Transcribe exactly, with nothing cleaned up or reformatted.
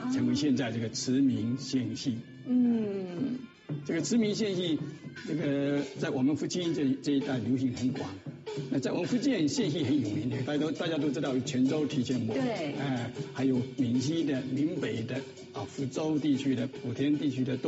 成为现在这个驰名县戏。嗯，这个驰名县戏，这个在我们福清这这一带流行很广。那在我们福建县戏很有名的，大家都大家都知道泉州提线木， 对， 哎、呃，还有闽西的、闽北的啊，福州地区的、莆田地区的都。